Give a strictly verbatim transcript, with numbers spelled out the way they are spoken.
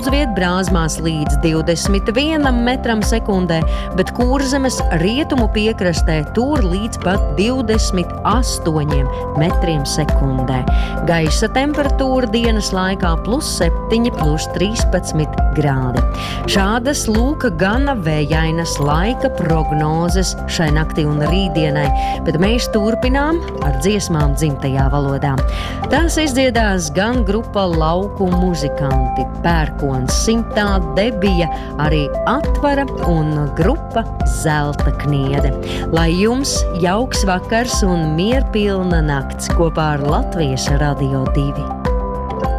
daudz viet Brāzmās līdz divdesmit vienam metram sekundē, bet Kurzemes rietumu piekrastē tur līdz pat divdesmit astoņiem metriem sekundē. Gaisa temperatūra dienas laikā plus septiņi, plus trīspadsmit grādi. Šādas lūka gana vējainas laika prognozes šai naktī un rītdienai, bet mēs turpinām ar dziesmām dzimtajā valodā. Tās izdziedās gan grupa Lauku muzikanti, Pērkons simtā, Debija, arī Atvara un grupa Zelta kniede. Lai jums jauks vakars un mierpilna nakts kopā ar Latvijas Radio divi.